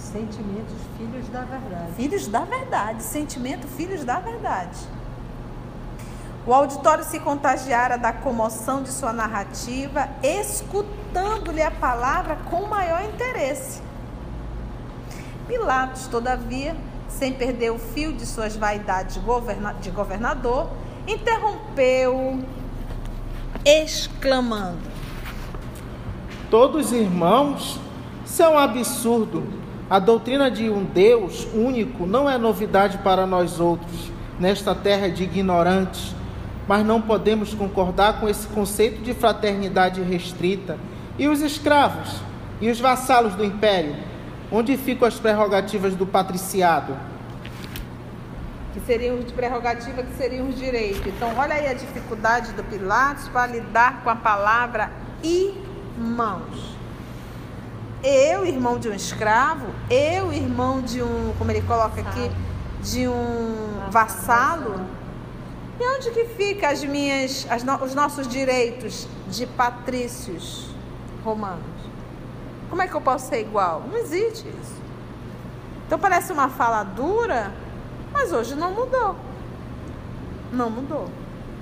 Sentimentos filhos da verdade. Filhos da verdade, sentimento filhos da verdade. O auditório se contagiara da comoção de sua narrativa, escutando-lhe a palavra com maior interesse. Pilatos, todavia, sem perder o fio de suas vaidades de governador, interrompeu, exclamando: todos irmãos, isso é um absurdo. A doutrina de um Deus único não é novidade para nós outros, nesta terra de ignorantes, mas não podemos concordar com esse conceito de fraternidade restrita. E os escravos? E os vassalos do império? Onde ficam as prerrogativas do patriciado? Que seriam de prerrogativa, que seriam os direitos. Então, olha aí a dificuldade do Pilatos para lidar com a palavra irmãos. Eu, irmão de um escravo, eu, irmão de um, como ele coloca aqui, de um vassalo. E onde que fica os nossos direitos de patrícios romanos? Como é que eu posso ser igual? Não existe isso. Então parece uma fala dura, mas hoje não mudou. Não mudou.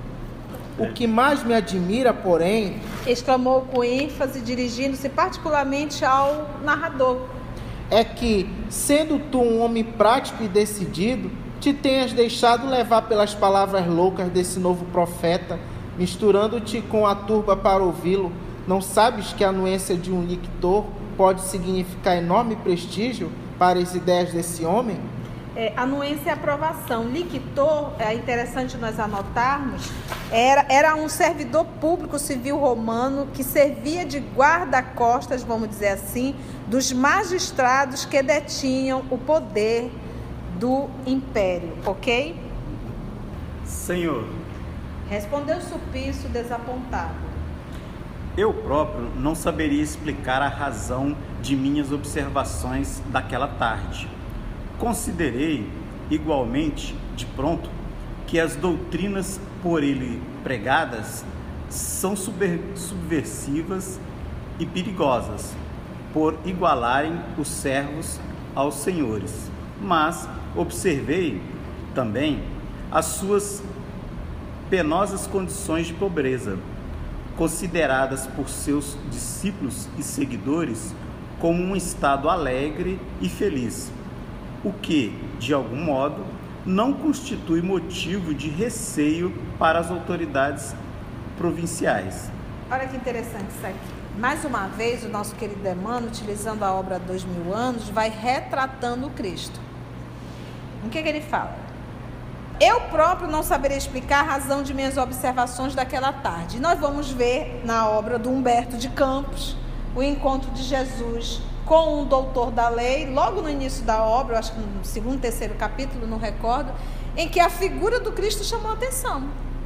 O que mais me admira, porém, exclamou com ênfase, dirigindo-se particularmente ao narrador, é que, sendo tu um homem prático e decidido, te tenhas deixado levar pelas palavras loucas desse novo profeta, misturando-te com a turba para ouvi-lo. Não sabes que a anuência de um lictor pode significar enorme prestígio para as ideias desse homem? Anuência e aprovação. Lictor, é interessante nós anotarmos, era um servidor público civil romano que servia de guarda-costas, vamos dizer assim, dos magistrados que detinham o poder do império, ok? Senhor, respondeu Sulpício desapontado. Eu próprio não saberia explicar a razão de minhas observações daquela tarde. Considerei, igualmente, de pronto, que as doutrinas por ele pregadas são subversivas e perigosas, por igualarem os servos aos senhores. Mas observei também as suas penosas condições de pobreza, consideradas por seus discípulos e seguidores como um estado alegre e feliz, o que, de algum modo, não constitui motivo de receio para as autoridades provinciais. Olha que interessante isso aqui. Mais uma vez, o nosso querido Emmanuel, utilizando a obra 2000 anos, vai retratando o Cristo. O que ele fala? Eu próprio não saberia explicar a razão de minhas observações daquela tarde. E nós vamos ver na obra do Humberto de Campos o encontro de Jesus com um doutor da lei, logo no início da obra, eu acho que no segundo, terceiro capítulo, não recordo, em que a figura do Cristo chamou a atenção.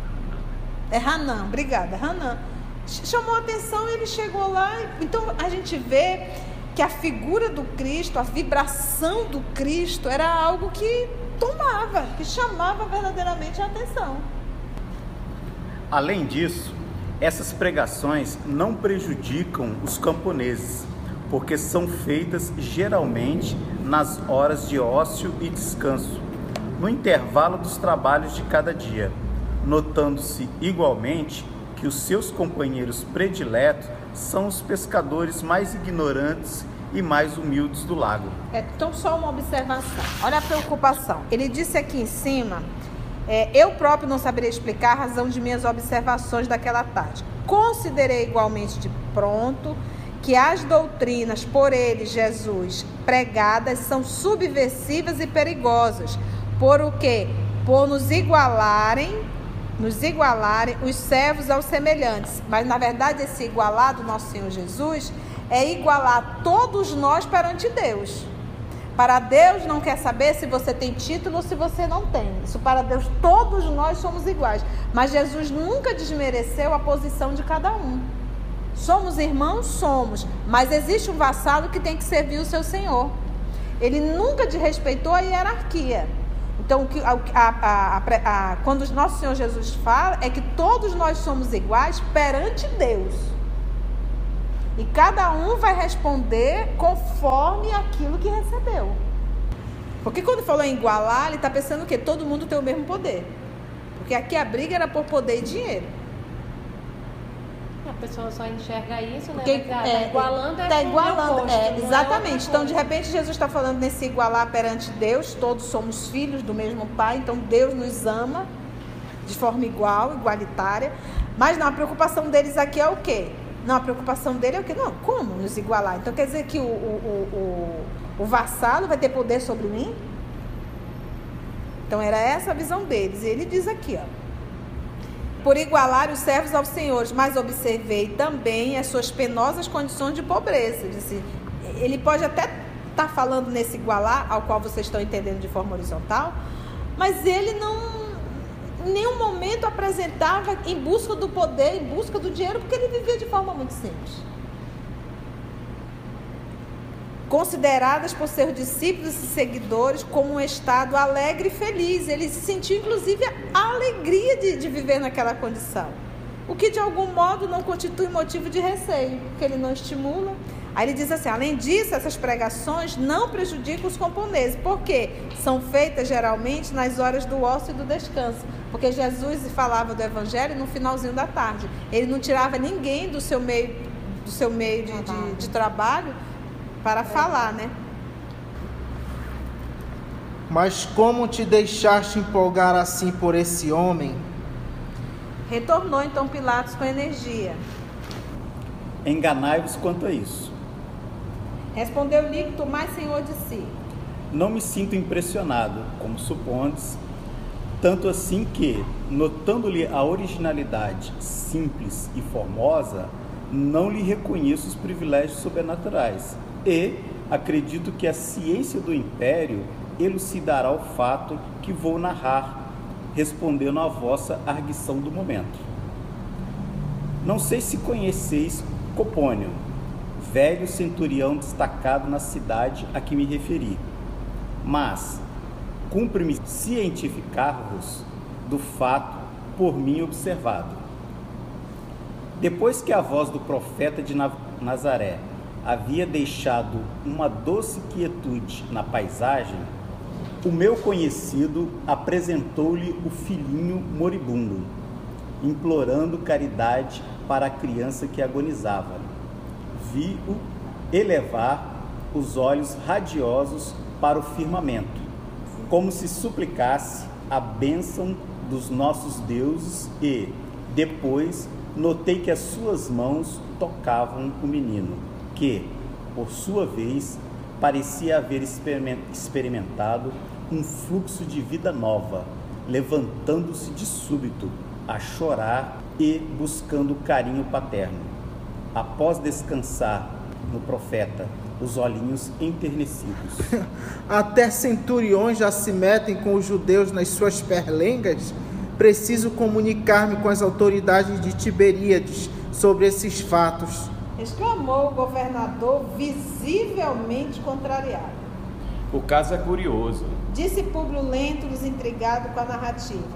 É Hanan, obrigada, Hanan. Chamou a atenção e ele chegou lá. Então a gente vê que a figura do Cristo, a vibração do Cristo era algo que tomava, que chamava verdadeiramente a atenção. Além disso, essas pregações não prejudicam os camponeses, porque são feitas geralmente nas horas de ócio e descanso, no intervalo dos trabalhos de cada dia, notando-se igualmente que os seus companheiros prediletos são os pescadores mais ignorantes e mais humildes do lago. Então, só uma observação. Olha a preocupação. Ele disse aqui em cima, eu próprio não saberia explicar a razão de minhas observações daquela tarde. Considerei igualmente de pronto que as doutrinas por ele, Jesus, pregadas são subversivas e perigosas. Por o quê? Por nos igualarem os servos aos semelhantes. Mas, na verdade, esse igualar do nosso Senhor Jesus é igualar todos nós perante Deus. Para Deus não quer saber se você tem título ou se você não tem. Isso para Deus, todos nós somos iguais. Mas Jesus nunca desmereceu a posição de cada um. Somos irmãos? Somos. Mas existe um vassalo que tem que servir o seu senhor. Ele nunca desrespeitou a hierarquia. Então, quando o nosso Senhor Jesus fala, é que todos nós somos iguais perante Deus. E cada um vai responder conforme aquilo que recebeu. Porque quando falou em igualar, ele está pensando o quê? Todo mundo tem o mesmo poder. Porque aqui a briga era por poder e dinheiro. A pessoa só enxerga isso, né? Porque, Está igualando, tá igualando, oposto, exatamente. Então, de repente, Jesus está falando nesse igualar perante Deus. Todos somos filhos do mesmo Pai. Então, Deus nos ama de forma igual, igualitária. Mas não, a preocupação deles aqui é o quê? Não, a preocupação dele é o quê? Não, como nos igualar? Então, quer dizer que o vassalo vai ter poder sobre mim? Então, era essa a visão deles. E ele diz aqui, ó. Por igualar os servos aos senhores, mas observei também as suas penosas condições de pobreza. Ele pode até estar falando nesse igualar, ao qual vocês estão entendendo de forma horizontal, mas ele não, em nenhum momento apresentava em busca do poder, em busca do dinheiro, porque ele vivia de forma muito simples. Consideradas por seus discípulos e seguidores como um estado alegre e feliz. Ele se sentiu, inclusive, a alegria de viver naquela condição. O que, de algum modo, não constitui motivo de receio, porque ele não estimula. Aí ele diz assim, além disso, essas pregações não prejudicam os camponeses. Por quê? São feitas, geralmente, nas horas do ócio e do descanso. Porque Jesus falava do evangelho no finalzinho da tarde. Ele não tirava ninguém do seu meio de trabalho, para falar, né? Mas como te deixaste empolgar assim por esse homem? Retornou então Pilatos com energia. Enganai-vos quanto a isso. Respondeu-lhe, Tomai, Senhor, de si. Não me sinto impressionado, como supondes, tanto assim que, notando-lhe a originalidade simples e formosa, não lhe reconheço os privilégios sobrenaturais. E acredito que a ciência do império elucidará o fato que vou narrar, respondendo à vossa arguição do momento. Não sei se conheceis Copônio, velho centurião destacado na cidade a que me referi, mas cumpre-me cientificar-vos do fato por mim observado. Depois que a voz do profeta de Nazaré havia deixado uma doce quietude na paisagem, o meu conhecido apresentou-lhe o filhinho moribundo, implorando caridade para a criança que agonizava. Vi-o elevar os olhos radiosos para o firmamento, como se suplicasse a bênção dos nossos deuses, e, depois, notei que as suas mãos tocavam o menino, que, por sua vez, parecia haver experimentado um fluxo de vida nova, levantando-se de súbito, a chorar e buscando carinho paterno. Após descansar no profeta os olhinhos enternecidos. Até centuriões já se metem com os judeus nas suas perlengas? Preciso comunicar-me com as autoridades de Tiberíades sobre esses fatos. Exclamou o governador, visivelmente contrariado. O caso é curioso. Disse Públio Lentulus, intrigado com a narrativa.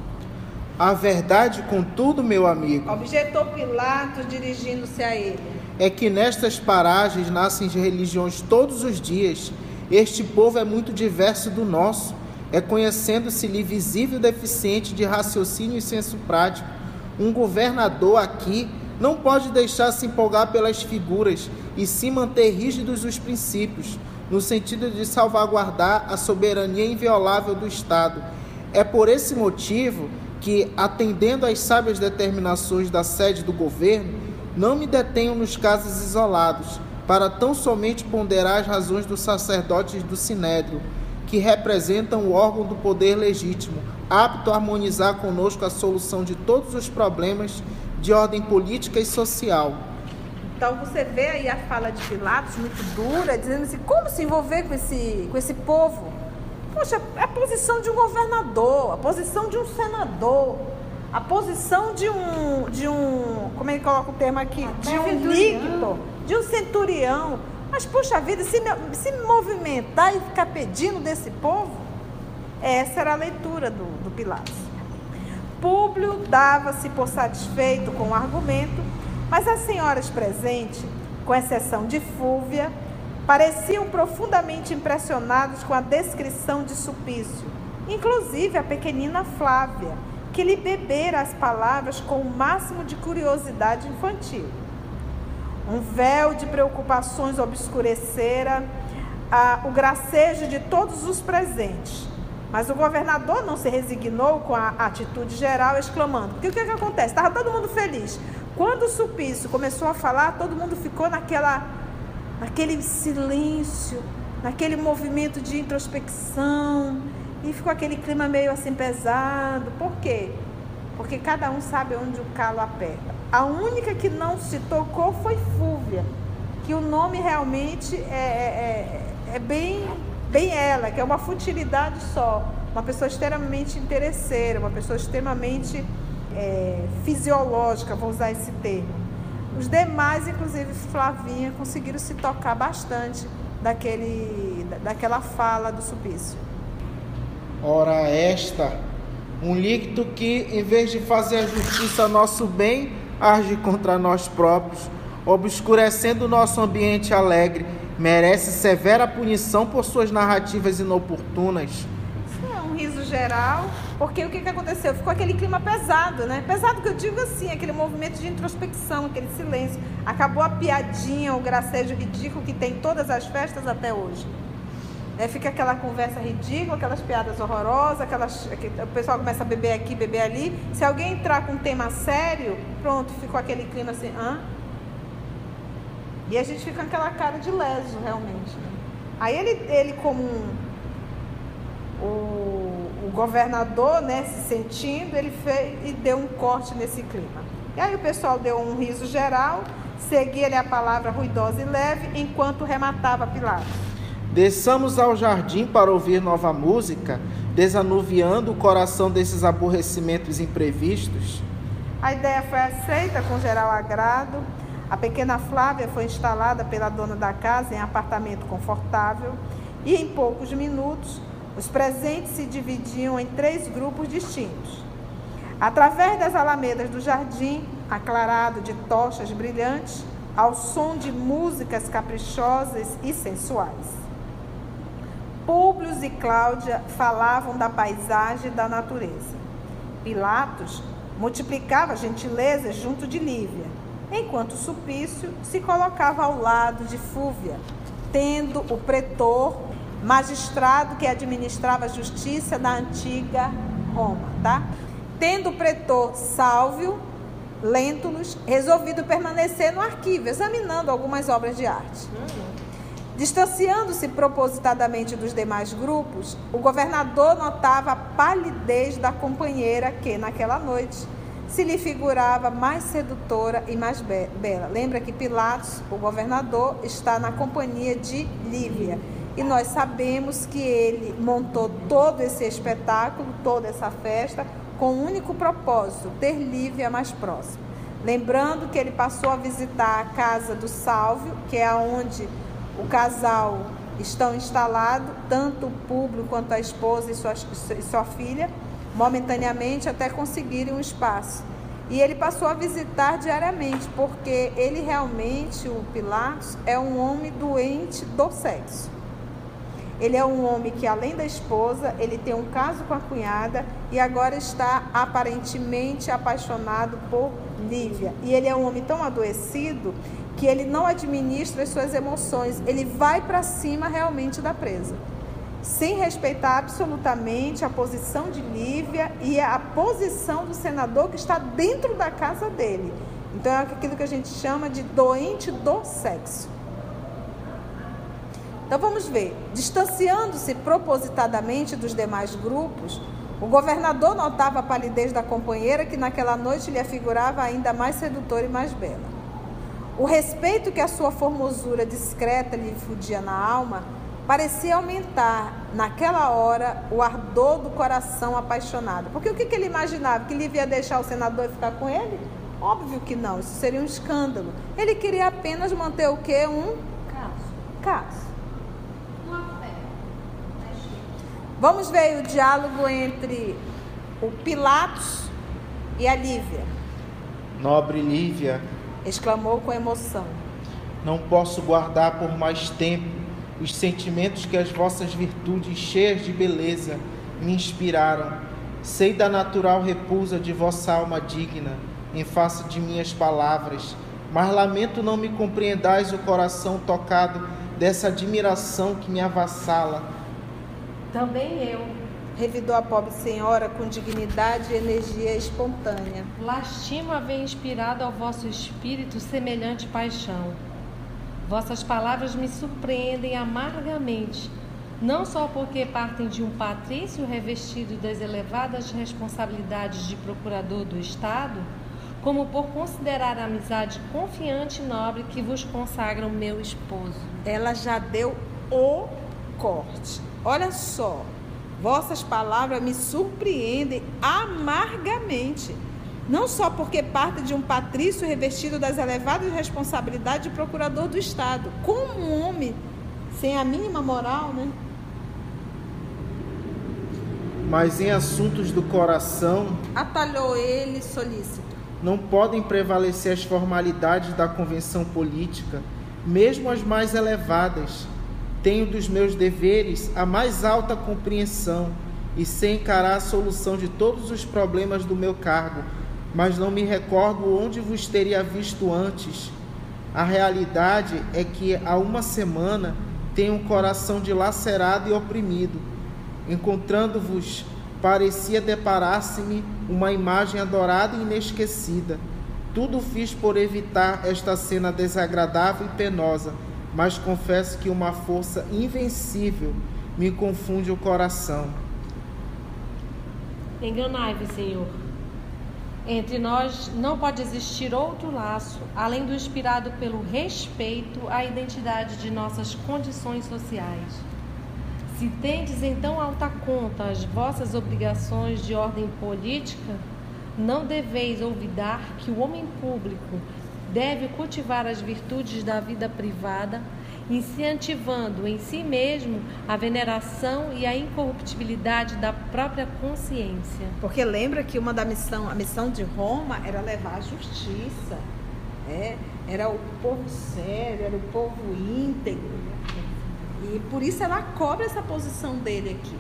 A verdade, contudo, meu amigo, Objetou Pilatos, dirigindo-se a ele, é que nestas paragens nascem religiões todos os dias. Este povo é muito diverso do nosso, reconhecendo-se-lhe visível deficiente de raciocínio e senso prático. Um governador aqui não pode deixar-se empolgar pelas figuras e sim manter rígidos os princípios, no sentido de salvaguardar a soberania inviolável do Estado. É por esse motivo que, atendendo às sábias determinações da sede do governo, não me detenho nos casos isolados, para tão somente ponderar as razões dos sacerdotes do Sinédrio, que representam o órgão do poder legítimo, apto a harmonizar conosco a solução de todos os problemas de ordem política e social. Então você vê aí a fala de Pilatos muito dura, dizendo assim, como se envolver com esse povo? Poxa, é a posição de um governador, a posição de um senador, a posição de um como é que coloca o termo aqui? De um lictor, de um centurião. Mas, poxa vida, se movimentar e ficar pedindo desse povo, essa era a leitura do Pilatos. Públio dava-se por satisfeito com o argumento, mas as senhoras presentes com exceção de Fúvia, pareciam profundamente impressionados com a descrição de Sulpício, inclusive a pequenina Flávia, que lhe bebera as palavras com o máximo de curiosidade infantil. Um véu de preocupações obscurecera o gracejo de todos os presentes, mas o governador não se resignou com a atitude geral, exclamando, porque o que acontece? Estava todo mundo feliz. Quando o Sulpício começou a falar, todo mundo ficou naquele silêncio, naquele movimento de introspecção, e ficou aquele clima meio assim pesado. Por quê? Porque cada um sabe onde o calo aperta. A única que não se tocou foi Fúvia, que o nome realmente é bem ela, que é uma futilidade só, uma pessoa extremamente interesseira, uma pessoa extremamente fisiológica, vou usar esse termo. Os demais, inclusive Flavinha, conseguiram se tocar bastante daquela fala do Sulpício. Ora esta, um líquido que, em vez de fazer a justiça a nosso bem, age contra nós próprios, obscurecendo o nosso ambiente alegre, merece severa punição por suas narrativas inoportunas. Isso é um riso geral, porque o que aconteceu? Ficou aquele clima pesado, né? Pesado que eu digo assim, aquele movimento de introspecção, aquele silêncio. Acabou a piadinha, o gracejo ridículo que tem em todas as festas até hoje. Fica aquela conversa ridícula, aquelas piadas horrorosas, o pessoal começa a beber aqui, beber ali. Se alguém entrar com um tema sério, pronto, ficou aquele clima assim, hã? E a gente fica com aquela cara de leso, realmente. Né? Aí ele como o governador, né, se sentindo, ele fez e deu um corte nesse clima. E aí o pessoal deu um riso geral, seguia-lhe a palavra ruidosa e leve, enquanto rematava Pilatos. Desçamos ao jardim para ouvir nova música, desanuviando o coração desses aborrecimentos imprevistos. A ideia foi aceita com geral agrado. A pequena Flávia foi instalada pela dona da casa em apartamento confortável e, em poucos minutos, os presentes se dividiam em 3 grupos distintos. Através das alamedas do jardim, aclarado de tochas brilhantes, ao som de músicas caprichosas e sensuais. Públio e Cláudia falavam da paisagem e da natureza. Pilatos multiplicava gentilezas junto de Lívia, enquanto Sulpício se colocava ao lado de Fúvia, tendo o pretor, magistrado que administrava a justiça da antiga Roma, tá? Tendo o pretor Salvio Lentulus resolvido permanecer no arquivo, examinando algumas obras de arte. Distanciando-se propositadamente dos demais grupos, o governador notava a palidez da companheira que, naquela noite, se lhe figurava mais sedutora e mais bela. Lembra que Pilatos, o governador, está na companhia de Lívia. E nós sabemos que ele montou todo esse espetáculo, toda essa festa, com um único propósito, ter Lívia mais próxima. Lembrando que ele passou a visitar a casa do Salvio, que é onde o casal estão instalados, tanto o Públio quanto a esposa e sua filha, momentaneamente até conseguirem um espaço. E ele passou a visitar diariamente, porque ele realmente, o Pilatos, é um homem doente do sexo. Ele é um homem que, além da esposa, ele tem um caso com a cunhada e agora está aparentemente apaixonado por Lívia. E ele é um homem tão adoecido que ele não administra as suas emoções, ele vai para cima realmente da presa, sem respeitar absolutamente a posição de Lívia e a posição do senador que está dentro da casa dele. Então é aquilo que a gente chama de doente do sexo. Então vamos ver, distanciando-se propositadamente dos demais grupos, o governador notava a palidez da companheira que naquela noite lhe afigurava ainda mais sedutora e mais bela. O respeito que a sua formosura discreta lhe infundia na alma parecia aumentar, naquela hora, o ardor do coração apaixonado. Porque o que ele imaginava? Que Lívia ia deixar o senador e ficar com ele? Óbvio que não, isso seria um escândalo. Ele queria apenas manter o quê? Um caso. Vamos ver o diálogo entre o Pilatos e a Lívia. Nobre Lívia, Exclamou com emoção. Não posso guardar por mais tempo os sentimentos que as vossas virtudes cheias de beleza me inspiraram. Sei da natural repulsa de vossa alma digna em face de minhas palavras, mas lamento não me compreendais o coração tocado dessa admiração que me avassala. Também eu. Revidou a pobre senhora com dignidade e energia espontânea. Lastimo haver inspirado ao vosso espírito semelhante paixão. Vossas palavras me surpreendem amargamente, não só porque partem de um patrício revestido das elevadas responsabilidades de procurador do Estado, como por considerar a amizade confiante e nobre que vos consagra o meu esposo. Ela já deu o corte. Olha só, vossas palavras me surpreendem amargamente, não só porque parte de um patrício revestido das elevadas responsabilidades de procurador do Estado, como um homem sem a mínima moral, né? Mas em assuntos do coração, atalhou ele solícito, não podem prevalecer as formalidades da convenção política, mesmo as mais elevadas. Tenho dos meus deveres a mais alta compreensão e sei encarar a solução de todos os problemas do meu cargo, mas não me recordo onde vos teria visto antes. A realidade é que há uma semana tenho um coração dilacerado e oprimido. Encontrando-vos, parecia deparar-se-me uma imagem adorada e inesquecida. Tudo fiz por evitar esta cena desagradável e penosa, mas confesso que uma força invencível me confunde o coração. Enganai-vos, Senhor. Entre nós não pode existir outro laço, além do inspirado pelo respeito à identidade de nossas condições sociais. Se tendes então alta conta as vossas obrigações de ordem política, não deveis olvidar que o homem público deve cultivar as virtudes da vida privada, incentivando em si mesmo a veneração e a incorruptibilidade da própria consciência. Porque lembra que a missão de Roma era levar a justiça, era o povo sério, era o povo íntegro, e por isso ela cobra essa posição dele aqui.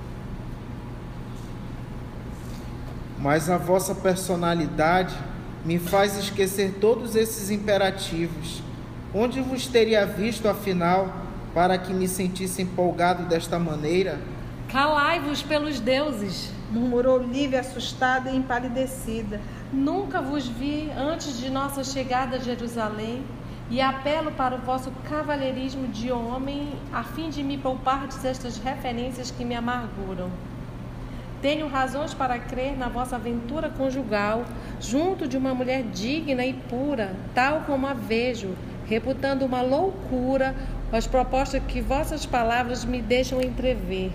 Mas a vossa personalidade me faz esquecer todos esses imperativos. Onde vos teria visto, afinal, para que me sentisse empolgado desta maneira? Calai-vos pelos deuses, murmurou Lívia, assustada e empalidecida. Nunca vos vi antes de nossa chegada a Jerusalém, e apelo para o vosso cavalheirismo de homem, a fim de me poupardes estas referências que me amarguram. Tenho razões para crer na vossa aventura conjugal, junto de uma mulher digna e pura, tal como a vejo, reputando uma loucura as propostas que vossas palavras me deixam entrever.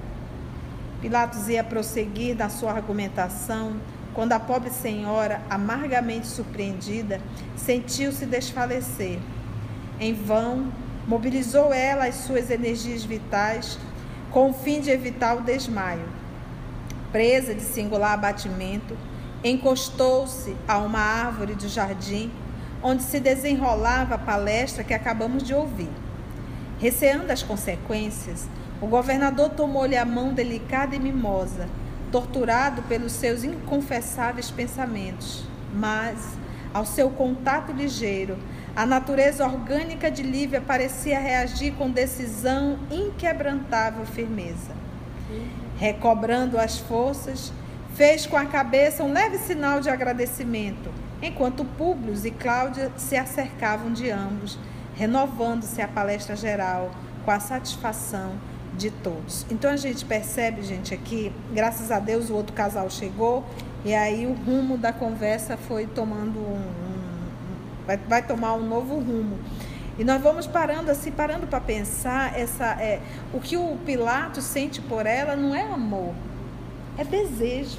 Pilatos ia prosseguir na sua argumentação, quando a pobre senhora, amargamente surpreendida, sentiu-se desfalecer. Em vão, mobilizou ela as suas energias vitais, com o fim de evitar o desmaio. Presa de singular abatimento, encostou-se a uma árvore do jardim, onde se desenrolava a palestra que acabamos de ouvir. Receando as consequências, o governador tomou-lhe a mão delicada e mimosa, torturado pelos seus inconfessáveis pensamentos. Mas, ao seu contato ligeiro, a natureza orgânica de Lívia parecia reagir com decisão, inquebrantável firmeza. Recobrando as forças, fez com a cabeça um leve sinal de agradecimento, enquanto Públio e Cláudia se acercavam de ambos, renovando-se a palestra geral com a satisfação de todos. Então a gente percebe, gente, aqui, graças a Deus o outro casal chegou, e aí o rumo da conversa foi tomando vai tomar um novo rumo. E nós vamos parando para pensar o que o Pilatos sente por ela não é amor, é desejo.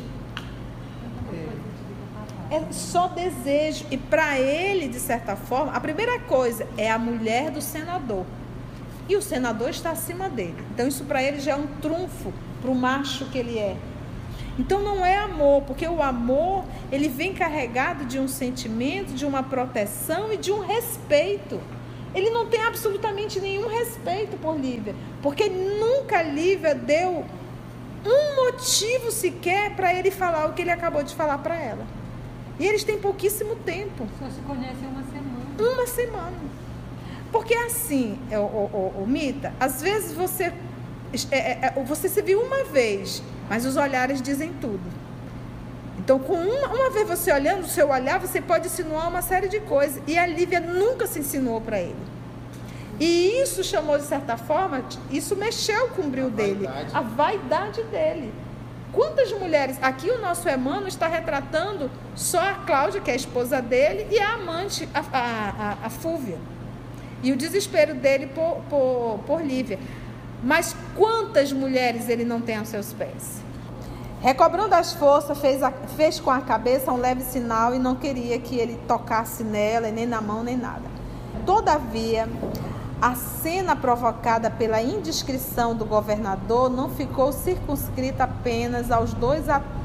É só desejo. E para ele, de certa forma, a primeira coisa é a mulher do senador. E o senador está acima dele. Então isso para ele já é um trunfo para o macho que ele é. Então não é amor, porque o amor, ele vem carregado de um sentimento, de uma proteção e de um respeito. Ele não tem absolutamente nenhum respeito por Lívia, porque nunca Lívia deu um motivo sequer para ele falar o que ele acabou de falar para ela. E eles têm pouquíssimo tempo. Só se conhecem uma semana. Uma semana. Porque assim, Mita, às vezes você se viu uma vez, mas os olhares dizem tudo. Então, com uma vez você olhando, o seu olhar, você pode insinuar uma série de coisas. E a Lívia nunca se insinuou para ele. E isso chamou, de certa forma, isso mexeu com o brilho dele, a vaidade dele. Quantas mulheres, aqui o nosso Emmanuel está retratando só a Cláudia, que é a esposa dele, e a amante, a Fúvia. E o desespero dele por Lívia. Mas quantas mulheres ele não tem aos seus pés? Recobrando as forças, fez com a cabeça um leve sinal e não queria que ele tocasse nela, nem na mão, nem nada. Todavia, a cena provocada pela indiscrição do governador não ficou circunscrita apenas aos dois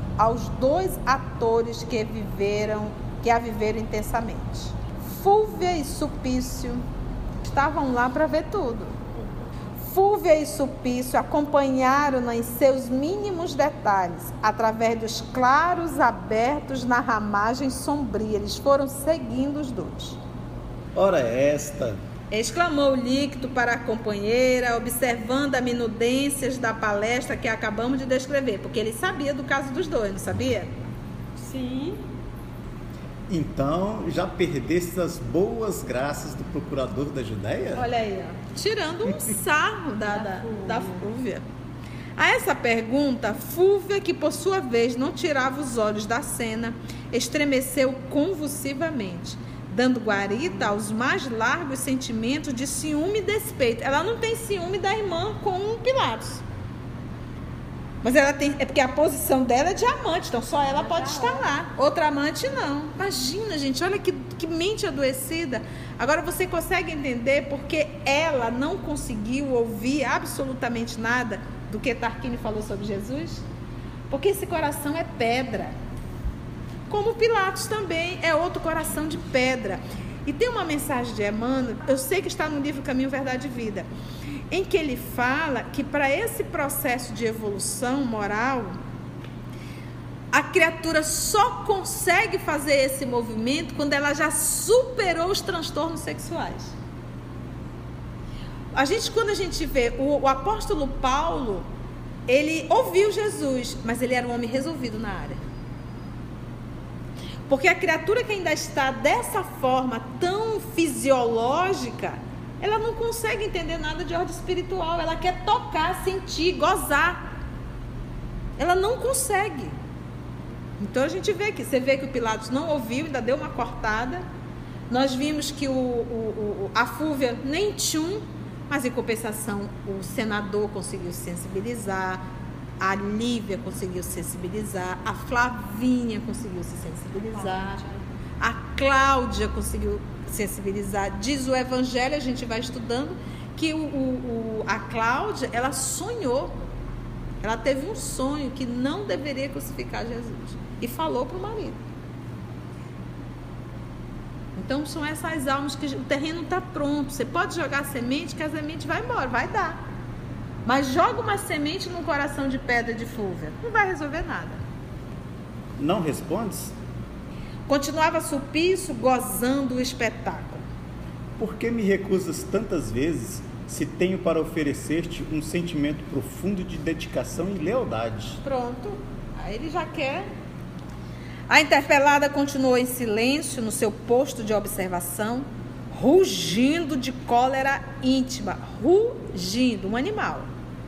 atores que a viveram intensamente. Fúvia e Sulpício estavam lá para ver tudo. Fúvia e Sulpício acompanharam-na em seus mínimos detalhes, através dos claros abertos na ramagem sombria. Eles foram seguindo os dois. Ora esta! Exclamou Líquito para a companheira, observando as minudências da palestra que acabamos de descrever, porque ele sabia do caso dos dois, não sabia? Sim. Então, já perdeste as boas graças do procurador da Judéia? Olha aí, ó, tirando um sarro da Fúvia. A essa pergunta, Fúvia, que por sua vez não tirava os olhos da cena, estremeceu convulsivamente, dando guarita aos mais largos sentimentos de ciúme e despeito. Ela não tem ciúme da irmã com Pilatos. Mas ela tem, é porque a posição dela é de amante, então só ela pode estar lá. Outra amante não. Imagina, gente, olha que mente adoecida. Agora você consegue entender porque ela não conseguiu ouvir absolutamente nada do que Tarquínio falou sobre Jesus? Porque esse coração é pedra. Como Pilatos também é outro coração de pedra. E tem uma mensagem de Emmanuel, eu sei que está no livro Caminho, Verdade e Vida, em que ele fala que para esse processo de evolução moral, a criatura só consegue fazer esse movimento quando ela já superou os transtornos sexuais. Quando a gente vê o apóstolo Paulo, ele ouviu Jesus, mas ele era um homem resolvido na área. Porque a criatura que ainda está dessa forma tão fisiológica, ela não consegue entender nada de ordem espiritual. Ela quer tocar, sentir, gozar. Ela não consegue. Então a gente vê que, você vê que o Pilatos não ouviu, ainda deu uma cortada. Nós vimos que a Fúvia nem tchum, mas em compensação o senador conseguiu sensibilizar, a Lívia conseguiu sensibilizar, a Flavinha conseguiu se sensibilizar, a Cláudia conseguiu sensibilizar. Diz o Evangelho, a gente vai estudando, que a Cláudia, ela sonhou, ela teve um sonho que não deveria crucificar Jesus e falou para o marido. Então são essas almas que o terreno está pronto, você pode jogar semente que a semente vai embora, vai dar. Mas joga uma semente num coração de pedra de Fúvia, não vai resolver nada. Não respondes? Continuava Sulpício gozando o espetáculo. Por que me recusas tantas vezes, se tenho para oferecer-te um sentimento profundo de dedicação e lealdade? Pronto, aí ele já quer. A interpelada continuou em silêncio no seu posto de observação, rugindo de cólera íntima, rugindo, um animal.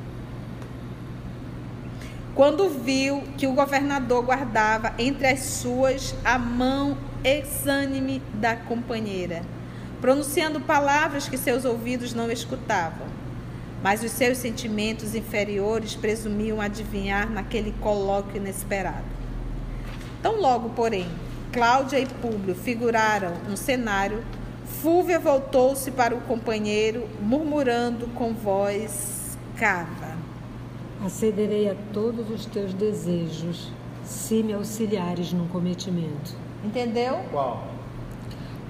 Quando viu que o governador guardava entre as suas a mão exânime da companheira, pronunciando palavras que seus ouvidos não escutavam, mas os seus sentimentos inferiores presumiam adivinhar naquele colóquio inesperado. Tão logo, porém, Cláudia e Públio figuraram no cenário, Fúvia voltou-se para o companheiro, murmurando com voz cava: acederei a todos os teus desejos, se me auxiliares no cometimento. Entendeu? Qual?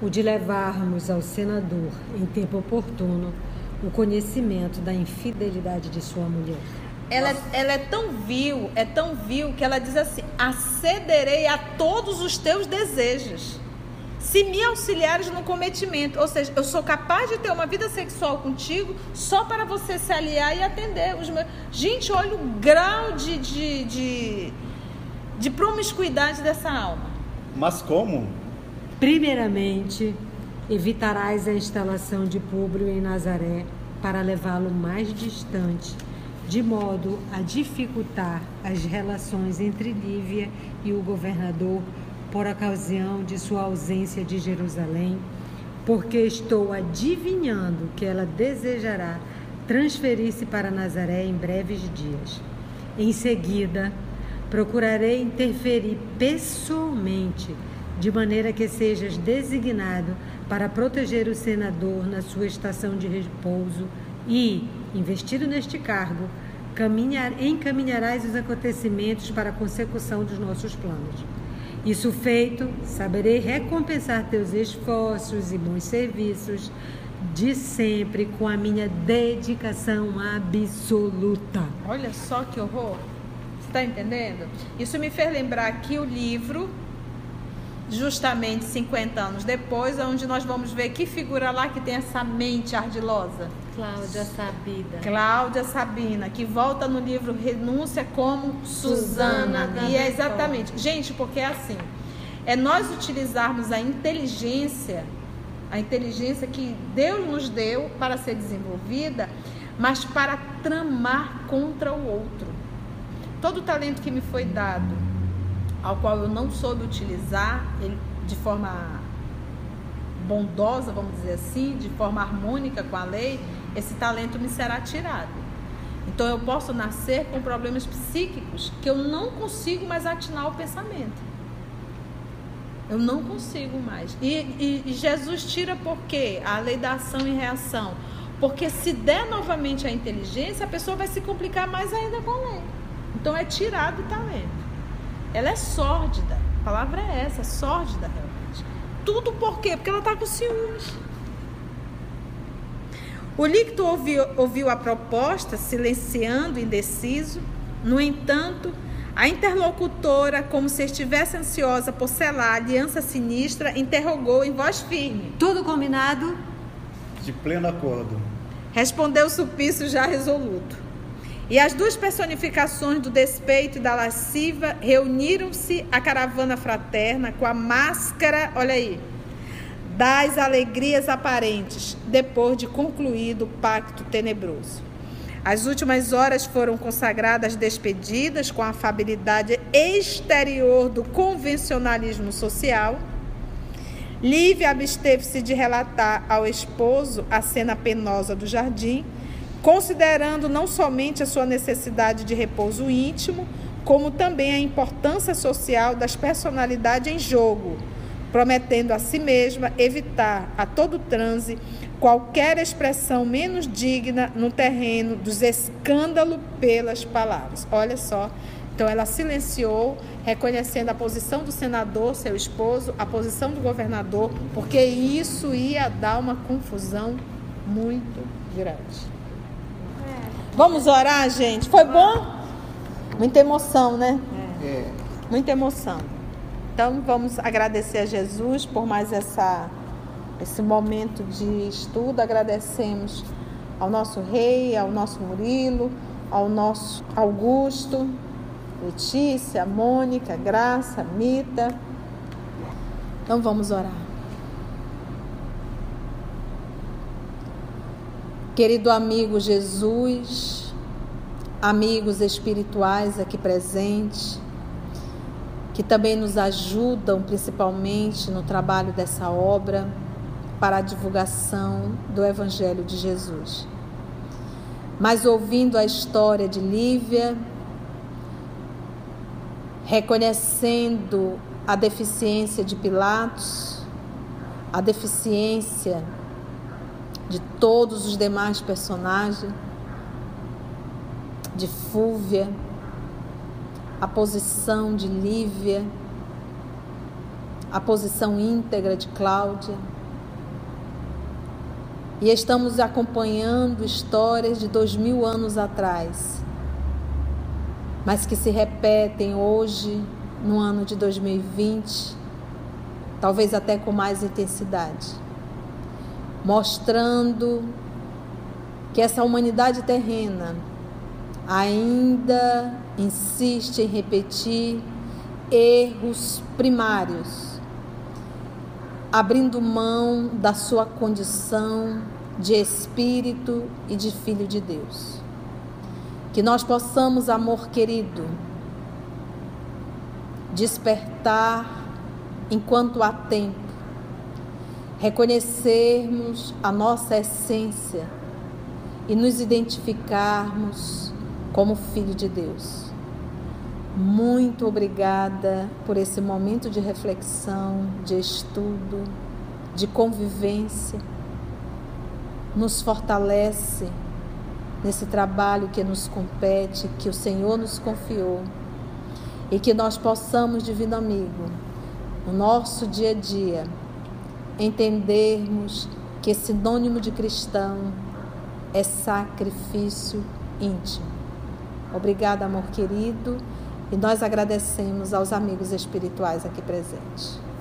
o de levarmos ao senador, em tempo oportuno, o conhecimento da infidelidade de sua mulher. Ela é tão vil que ela diz assim: acederei a todos os teus desejos, se me auxiliares no cometimento. Ou seja, eu sou capaz de ter uma vida sexual contigo só para você se aliar e atender os meus... Gente, olha o grau de promiscuidade dessa alma. Mas como? Primeiramente, evitarás a instalação de Públio em Nazaré para levá-lo mais distante, de modo a dificultar as relações entre Lívia e o governador por ocasião de sua ausência de Jerusalém, porque estou adivinhando que ela desejará transferir-se para Nazaré em breves dias. Em seguida, procurarei interferir pessoalmente, de maneira que sejas designado para proteger o senador na sua estação de repouso e, investido neste cargo, encaminharás os acontecimentos para a consecução dos nossos planos. Isso feito, saberei recompensar teus esforços e bons serviços de sempre com a minha dedicação absoluta. Olha só que horror. Você está entendendo? Isso me fez lembrar aqui o livro, justamente 50 anos depois, onde nós vamos ver que figura lá que tem essa mente ardilosa. Cláudia Sabina, que volta no livro Renúncia como Susana. E é exatamente, gente, porque é assim, é nós utilizarmos a inteligência que Deus nos deu para ser desenvolvida, mas para tramar contra o outro. Todo o talento que me foi dado, ao qual eu não soube utilizar ele de forma bondosa, vamos dizer assim, de forma harmônica com a lei, esse talento me será tirado. Então eu posso nascer com problemas psíquicos que eu não consigo mais atinar o pensamento. Eu não consigo mais. E Jesus tira por quê? A lei da ação e reação. Porque se der novamente a inteligência, a pessoa vai se complicar mais ainda com a lei. Então é tirado o talento. Ela é sórdida. A palavra é essa, é sórdida realmente. Tudo por quê? Porque ela está com ciúmes. O líquido ouviu a proposta, silenciando, indeciso. No entanto, a interlocutora, como se estivesse ansiosa por selar a aliança sinistra, interrogou em voz firme. Tudo combinado? De pleno acordo. Respondeu Sulpício já resoluto. E as duas personificações do despeito e da lasciva reuniram-se à caravana fraterna com a máscara, olha aí, das alegrias aparentes, depois de concluído o pacto tenebroso. As últimas horas foram consagradas despedidas com a afabilidade exterior do convencionalismo social. Lívia absteve-se de relatar ao esposo a cena penosa do jardim, considerando não somente a sua necessidade de repouso íntimo, como também a importância social das personalidades em jogo, prometendo a si mesma evitar a todo transe qualquer expressão menos digna no terreno dos escândalos pelas palavras. Olha só, então ela silenciou, reconhecendo a posição do senador, seu esposo, a posição do governador, porque isso ia dar uma confusão muito grande. Vamos orar, gente? Foi bom? Muita emoção, né? Muita emoção. Então, vamos agradecer a Jesus por mais esse momento de estudo. Agradecemos ao nosso rei, ao nosso Murilo, ao nosso Augusto, Letícia, Mônica, Graça, Mita. Então, vamos orar. Querido amigo Jesus, amigos espirituais aqui presentes, que também nos ajudam principalmente no trabalho dessa obra para a divulgação do Evangelho de Jesus. Mas ouvindo a história de Lívia, reconhecendo a deficiência de Pilatos, a deficiência de todos os demais personagens, de Fúvia, a posição de Lívia, a posição íntegra de Cláudia, E estamos acompanhando histórias de 2000 anos atrás, mas que se repetem hoje, no ano de 2020, talvez até com mais intensidade, mostrando que essa humanidade terrena ainda insiste em repetir erros primários, abrindo mão da sua condição de espírito e de filho de Deus. Que nós possamos, amor querido, despertar enquanto há tempo, reconhecermos a nossa essência e nos identificarmos como filho de Deus. Muito obrigada por esse momento de reflexão, de estudo, de convivência. Nos fortalece nesse trabalho que nos compete, que o Senhor nos confiou, e que nós possamos, divino amigo, no nosso dia a dia, entendermos que sinônimo de cristão é sacrifício íntimo. Obrigada, amor querido, e nós agradecemos aos amigos espirituais aqui presentes.